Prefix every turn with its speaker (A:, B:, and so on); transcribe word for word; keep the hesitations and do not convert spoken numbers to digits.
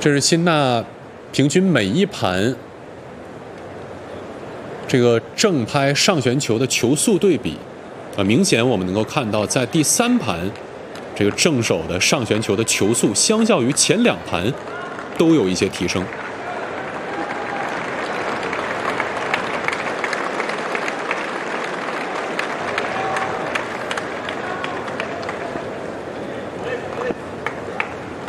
A: 这是辛纳平均每一盘这个正拍上旋球的球速对比啊，明显我们能够看到，在第三盘这个正手的上旋球的球速，相较于前两盘都有一些提升。